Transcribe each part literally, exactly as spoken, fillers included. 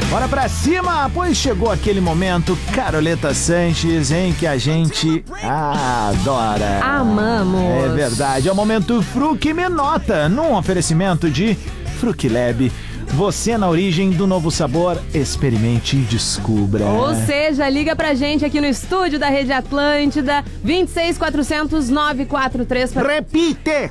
Bora pra cima, pois chegou aquele momento, Caroleta Sanches, em que a gente adora. Amamos. É verdade, é o momento Fruc Me Nota, num oferecimento de Fruquilab. Você na origem do novo sabor, experimente e descubra. Ou seja, liga pra gente aqui no estúdio da Rede Atlântida, vinte e seis, quatrocentos, nove quatro três. Pra... Repite!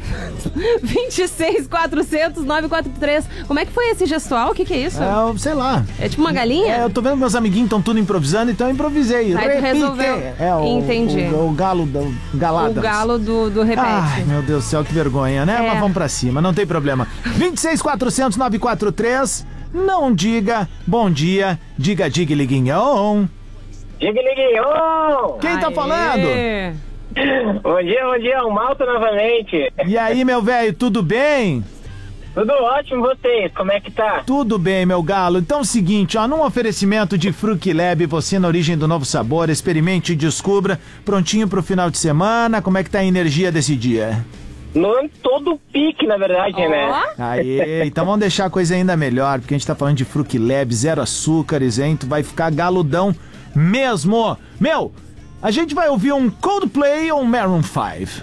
vinte e seis, quatrocentos, nove quatro três. Como é que foi esse gestual? O que que é isso? É, sei lá. É tipo uma galinha? É, eu tô vendo meus amiguinhos estão tudo improvisando, então eu improvisei. Aí tu resolveu. É, o, Entendi. O, o galo do Galadas. O galo do, do repete. Ai, meu Deus do céu, que vergonha, né? É. Mas vamos pra cima, não tem problema. vinte e seis, quatrocentos, nove quatro três. Não diga bom dia, diga diga liguinhão. Diga, liguinho! Quem tá Aê. falando? Bom dia, bom dia, o Malta novamente. E aí, meu velho, tudo bem? Tudo ótimo, vocês, como é que tá? Tudo bem, meu galo. Então é o seguinte, ó, num oferecimento de Fruquilab, você na origem do novo sabor, experimente e descubra, prontinho pro final de semana, como é que tá a energia desse dia? No todo pique, na verdade, Ó. né? Aê, então vamos deixar a coisa ainda melhor, porque a gente tá falando de Fruquilab, zero açúcares, hein? Tu vai ficar galudão mesmo. Meu, a gente vai ouvir um Coldplay ou um Maroon cinco?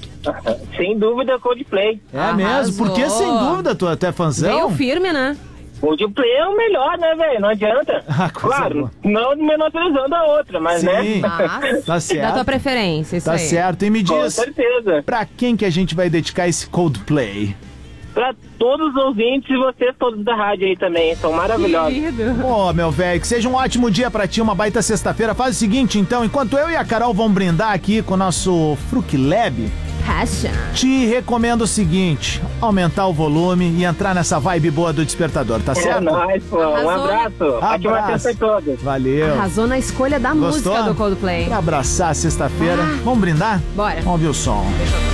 Sem dúvida, Coldplay. É Arrasou. mesmo? Porque sem dúvida, tu até fãzão? Veio firme, né? Coldplay é o melhor, né, velho? Não adianta. Ah, coisa Claro, boa. não menosprezando a outra, mas Sim. né? Mas, Tá certo. da tua preferência, isso Tá aí. certo, e me Com diz, certeza. pra quem que a gente vai dedicar esse Coldplay? Pra todos os ouvintes e vocês todos da rádio aí também, são maravilhosos. Querido. Ô, meu velho, que seja um ótimo dia pra ti, uma baita sexta-feira. Faz o seguinte, então, enquanto eu e a Carol vão brindar aqui com o nosso Fruquilab, Passion. te recomendo o seguinte, aumentar o volume e entrar nessa vibe boa do despertador, tá É certo? nóis, pô. Um Arrasou. abraço. Ótima Abraço. sexta a todos. Valeu. Arrasou na escolha da Gostou? música do Coldplay. Pra abraçar a sexta-feira. Ah. Vamos brindar? Bora. Vamos ouvir o som.